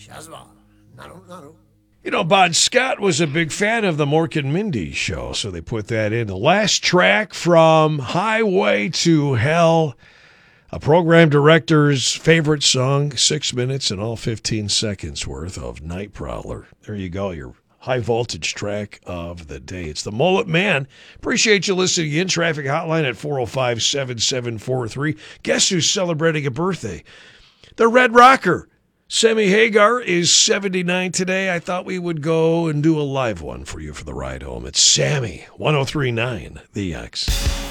Shazma. Naru. You know, Bon Scott was a big fan of the Mork and Mindy show, so they put that in. The last track from Highway to Hell, a program director's favorite song, 6 minutes and all 15 seconds worth of Night Prowler. There you go, your high voltage track of the day. It's the Mullet Man. Appreciate you listening in. Traffic hotline at 405-7743. Guess who's celebrating a birthday? The Red Rocker. Sammy Hagar is 79 today. I thought we would go and do a live one for you for the ride home. It's Sammy, 103.9 The X.